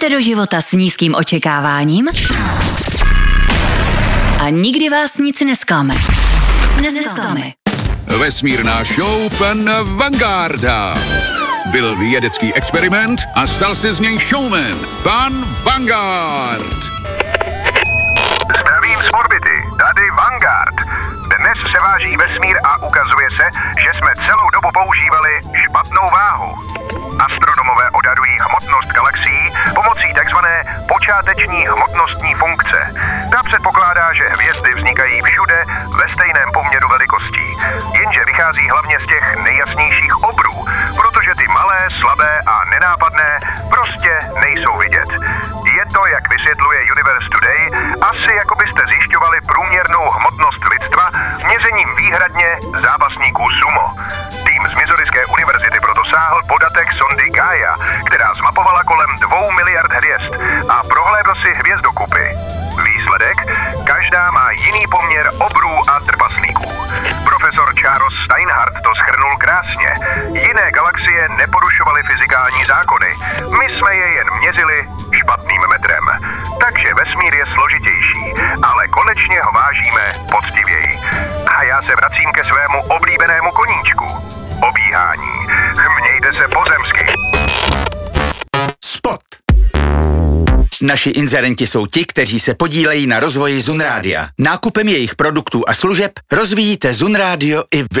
Jdete do života s nízkým očekáváním a nikdy vás nic nesklame. Vesmírná show pana Vangarda. Byl vědecký experiment a stal se z něj showman. Pan Vangard. Zdravím z orbity, tady Vanguard. Dnes se váží vesmír a ukazuje se, že jsme celou dobu používali špatnou váhu. Astronomové odhadují hmotnost galaxií pomocí takzvané počáteční hmotnostní funkce. Ta předpokládá, že hvězdy vznikají všude ve stejném poměru velikostí, jenže vychází hlavně z těch nejjasnějších obrů, protože ty malé, slabé a nenápadné prostě nejsou vidět. Je to, jak vysvětluje Universe Today, asi jako byste zjišťovali průměrnou hmotnost lidstva měřením výhradně zápasníků sumo. Tým z Missouriské univerzity proto sáhl podatek sondy Gaia, která zmapovala kolem 2 miliard hvězd a prohlédl si hvězdokupy. Výsledek? Každá má jiný poměr obrů a trpaslíků. Profesor Charles Steinhardt to shrnul krásně. Jiné galaxie neporušovaly fyzikální zákony. My jsme je jen měřili špatným metrem. Takže vesmír je složitější, ale konečně ho vážíme poctivěji. A já se vracím ke svému oblíbenému koníčku. Obíhání. Mějte se pozemsky. Spot. Naši inzerenti jsou ti, kteří se podílejí na rozvoji Zun Rádia. Nákupem jejich produktů a služeb rozvíjíte Zun Rádio i vy.